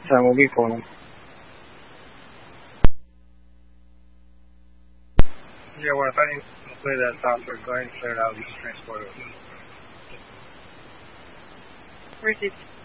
Time will be for them. Yeah, well, if I didn't clear that software, go ahead and clear it out. You can transport it. Where's it?